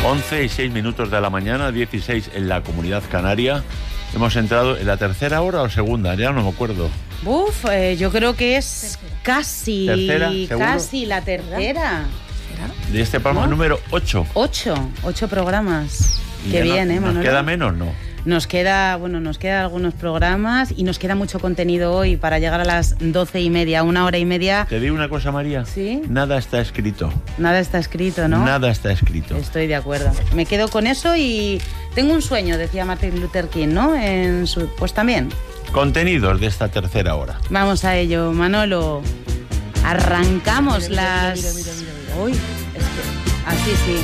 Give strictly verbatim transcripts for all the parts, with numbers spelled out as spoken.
once y seis minutos de la mañana, dieciséis en la Comunidad Canaria. Hemos entrado en la tercera hora o segunda, ya no me acuerdo. Uf, eh, yo creo que es casi, ¿Tercera, seguro? casi la tercera. De este programa ¿No? número ocho. Ocho, ocho programas. Y Qué ya bien, no, ¿eh, ¿Nos Manolo? queda menos, no? Nos queda, bueno, nos queda algunos programas y nos queda mucho contenido hoy para llegar a las doce y media, una hora y media. Te digo una cosa, María. ¿Sí? Nada está escrito. Nada está escrito, ¿no? Nada está escrito. Estoy de acuerdo. Me quedo con eso y tengo un sueño, decía Martin Luther King, ¿no? En su, pues también. Contenidos de esta tercera hora. Vamos a ello, Manolo. Arrancamos Mira, mira, las... mira, mira, mira, mira. Uy, es que... Así sí.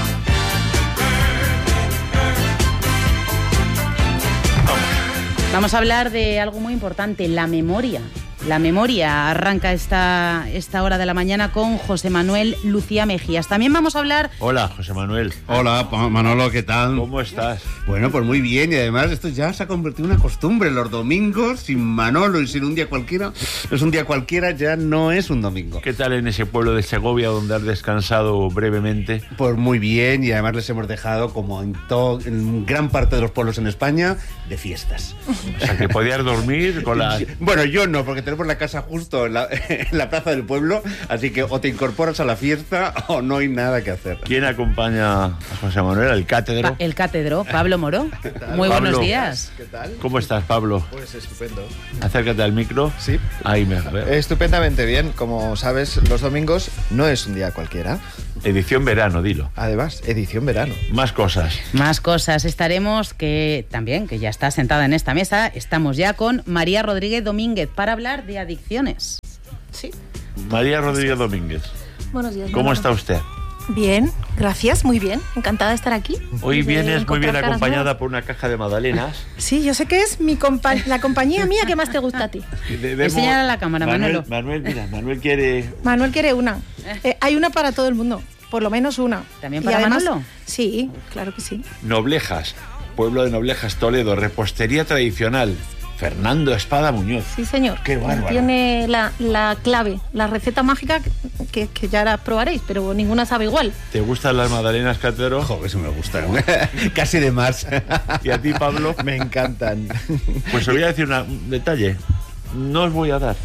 Vamos a hablar de algo muy importante, la memoria. La memoria arranca esta, esta hora de la mañana con José Manuel Lucía Mejías. También vamos a hablar... Hola, José Manuel. Hola, Pa- Manolo, ¿qué tal? ¿Cómo estás? Bueno, pues muy bien, y además esto ya se ha convertido en una costumbre. Los domingos, sin Manolo y sin un día cualquiera, es un día cualquiera, ya no es un domingo. ¿Qué tal en ese pueblo de Segovia donde has descansado brevemente? Pues muy bien, y además les hemos dejado, como en, to- en gran parte de los pueblos en España, de fiestas. O sea, que podías dormir con la... Bueno, yo no, porque tenemos la casa justo en la, en la plaza del pueblo, así que o te incorporas a la fiesta o no hay nada que hacer. ¿Quién acompaña a José Manuel, el cátedro? Pa- el cátedro, Pablo Moró. Muy Pablo. buenos días. ¿Qué tal? ¿Cómo estás, Pablo? Pues estupendo. Acércate al micro. Sí. Ahí me veo. Estupendamente bien. Como sabes, los domingos no es un día cualquiera. Edición verano, dilo. Además, edición verano. Más cosas. Más cosas. Estaremos, que también, que ya está sentada en esta mesa, estamos ya con María Rodríguez Domínguez para hablar de adicciones. Sí. María Rodríguez Domínguez. Buenos días. ¿Cómo Manolo. está usted? Bien, gracias, muy bien. Encantada de estar aquí. Hoy De vienes muy encontrar bien caras acompañada nuevas. por una caja de magdalenas. Sí, yo sé que es mi compa- la compañía mía que más te gusta a ti. Debemos- Enséñala a la cámara, Manuel, Manolo. Manuel, mira, Manuel quiere... Manuel quiere una. Eh, hay una para todo el mundo, por lo menos una. ¿También Y para además- Manolo? Sí, claro que sí. Noblejas, pueblo de Noblejas, Toledo, repostería tradicional. Fernando Espada Muñoz. Sí, señor. Qué bárbaro. Tiene la, la clave, la receta mágica que, que ya la probaréis, pero ninguna sabe igual. ¿Te gustan las magdalenas, cátedro? Ojo, que eso me gusta. Casi de más. ¿Y a ti, Pablo? Me encantan. Pues os voy a decir una- un detalle. No os voy a dar.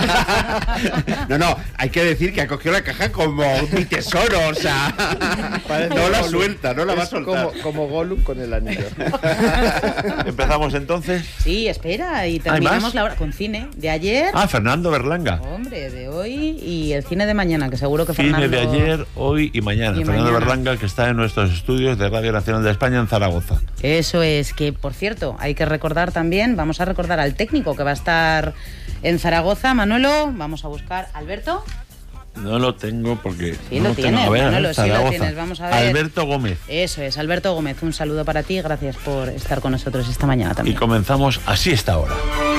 No, no, hay que decir que ha cogido la caja como mi tesoro, o sea, Parece no la Gollum. suelta, no la va a Es soltar. Como, como Gollum con el anillo. ¿Empezamos entonces? Sí, espera, y terminamos más? la hora con cine de ayer. Ah, Fernando Berlanga. Hombre, de hoy y el cine de mañana, que seguro que Cine Fernando... de ayer, hoy y mañana. Y Fernando mañana. Berlanga, que está en nuestros estudios de Radio Nacional de España en Zaragoza. Eso es, que por cierto, hay que recordar también, vamos a recordar al técnico que va a estar en Zaragoza. Manuelo, vamos a buscar Alberto. No lo tengo porque... Sí, no lo tengo. tienes, A ver, Manolo, sí lo Zaragoza. tienes, vamos a ver. Alberto Gómez. Eso es, Alberto Gómez, un saludo para ti, gracias por estar con nosotros esta mañana Y también. comenzamos así esta hora.